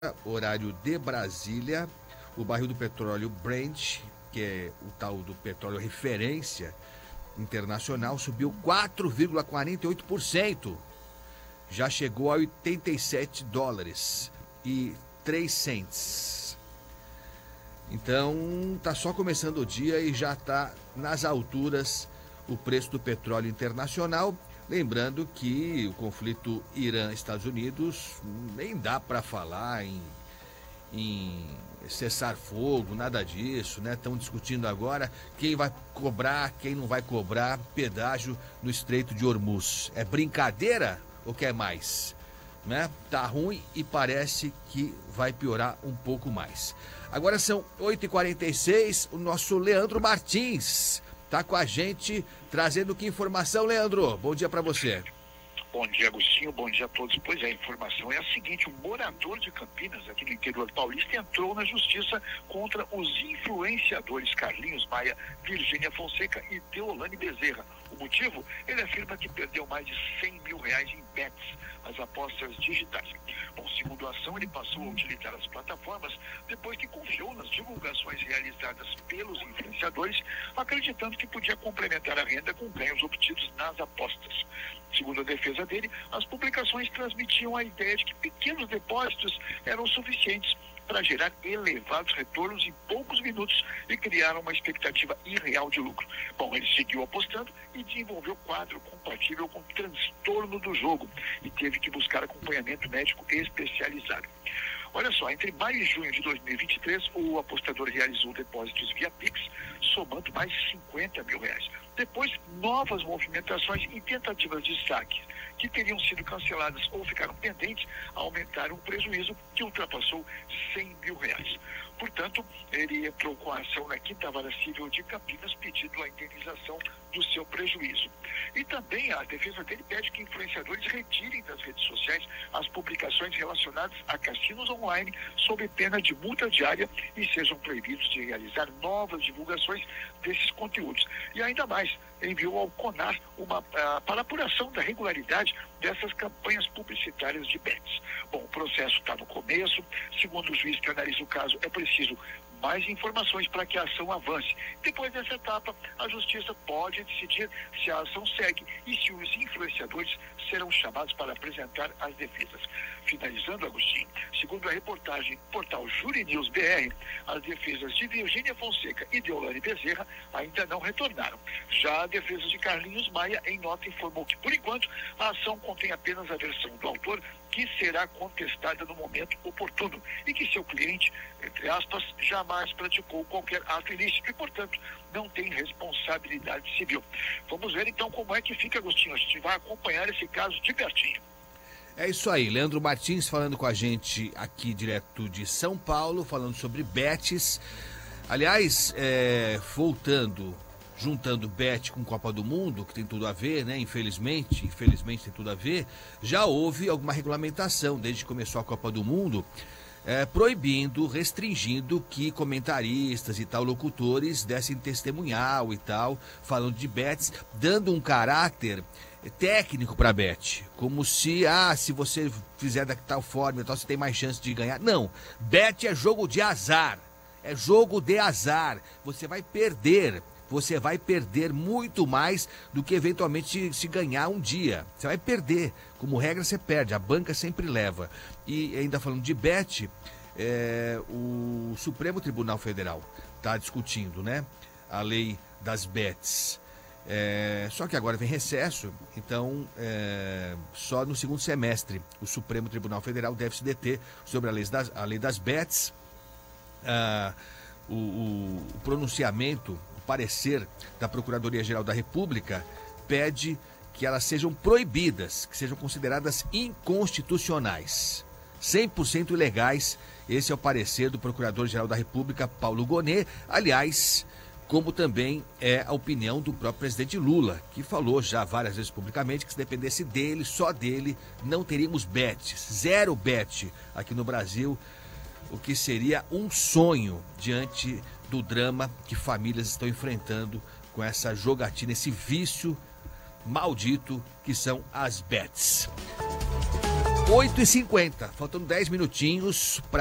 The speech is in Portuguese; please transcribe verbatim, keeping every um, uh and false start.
horário de Brasília, o barril do petróleo Brent, que é o tal do petróleo referência internacional, subiu quatro vírgula quarenta e oito por cento. Já chegou a oitenta e sete dólares e três cents. Então, tá só começando o dia e já tá nas alturas o preço do petróleo internacional. Lembrando que o conflito Irã-Estados Unidos nem dá para falar em, em cessar fogo, nada disso, né? Estão discutindo agora quem vai cobrar, quem não vai cobrar pedágio no Estreito de Hormuz. É brincadeira ou quer mais? Né? Tá ruim e parece que vai piorar um pouco mais. Agora são oito e quarenta e seis, o nosso Leandro Martins tá com a gente, trazendo que informação, Leandro? Bom dia para você. Bom dia, Agostinho. Bom dia a todos. Pois é, a informação é a seguinte: um morador de Campinas, aqui no interior paulista, entrou na justiça contra os influenciadores Carlinhos Maia, Virgínia Fonseca e Deolane Bezerra. O motivo? Ele afirma que perdeu mais de cem mil reais em bets, as apostas digitais. Bom, segundo a ação, ele passou a utilizar as plataformas depois que confiou nas divulgações realizadas pelos influenciadores, acreditando que podia complementar a renda com ganhos obtidos nas apostas. Segundo a defesa dele, as publicações transmitiam a ideia de que pequenos depósitos eram suficientes para gerar elevados retornos em poucos minutos e criar uma expectativa irreal de lucro. Bom, ele seguiu apostando e desenvolveu quadro compatível com transtorno do jogo e teve que buscar acompanhamento médico especializado. Olha só, entre maio e junho de dois mil e vinte e três, o apostador realizou depósitos via Pix, somando mais de cinquenta mil reais. Depois, novas movimentações e tentativas de saque, que teriam sido canceladas ou ficaram pendentes, aumentaram o prejuízo que ultrapassou cem mil reais. Portanto, ele entrou com a ação na Quinta Vara Civil de Campinas pedindo a indenização do seu prejuízo. E também a defesa dele pede que influenciadores retirem das redes sociais as publicações relacionadas a cassinos online sob pena de multa diária e sejam proibidos de realizar novas divulgações desses conteúdos. E ainda mais, enviou ao CONAR uma, uh, para apuração da regularidade dessas campanhas publicitárias de bets. Bom, o processo está no começo. Segundo o juiz que analisa o caso, é preciso mais informações para que a ação avance. Depois dessa etapa, a Justiça pode decidir se a ação segue e se os influenciadores serão chamados para apresentar as defesas. Finalizando, Agostinho, segundo a reportagem portal Júri News B R, as defesas de Virgínia Fonseca e Deolane Bezerra ainda não retornaram. Já a defesa de Carlinhos Maia, em nota, informou que, por enquanto, a ação contém apenas a versão do autor, que será contestada no momento oportuno, e que seu cliente, entre aspas, jamais praticou qualquer ato ilícito e, portanto, não tem responsabilidade civil. Vamos ver então como é que fica, Agostinho. A gente vai acompanhar esse caso de pertinho. É isso aí, Leandro Martins falando com a gente aqui direto de São Paulo, falando sobre bets. Aliás, é, voltando, juntando bet com Copa do Mundo, que tem tudo a ver, né? Infelizmente, infelizmente tem tudo a ver. Já houve alguma regulamentação desde que começou a Copa do Mundo, é, proibindo, restringindo que comentaristas e tal, locutores dessem testemunhal e tal, falando de bets, dando um caráter técnico para bet, como se, ah, se você fizer da tal forma, então você tem mais chance de ganhar. Não, bet é jogo de azar, é jogo de azar, você vai perder, você vai perder muito mais do que eventualmente se ganhar um dia, você vai perder, como regra você perde, a banca sempre leva. E ainda falando de bet, é, o Supremo Tribunal Federal está discutindo, né, a lei das bets. É, só que agora vem recesso, então é, só no segundo semestre o Supremo Tribunal Federal deve se deter sobre a lei das, a lei das bets. Ah, o, o, o pronunciamento, o parecer da Procuradoria-Geral da República pede que elas sejam proibidas, que sejam consideradas inconstitucionais, cem por cento ilegais. Esse é o parecer do Procurador-Geral da República, Paulo Gonet. Aliás, como também é a opinião do próprio presidente Lula, que falou já várias vezes publicamente que se dependesse dele, só dele, não teríamos bets, zero bet aqui no Brasil, o que seria um sonho diante do drama que famílias estão enfrentando com essa jogatina, esse vício maldito que são as bets. oito e cinquenta, faltando dez minutinhos para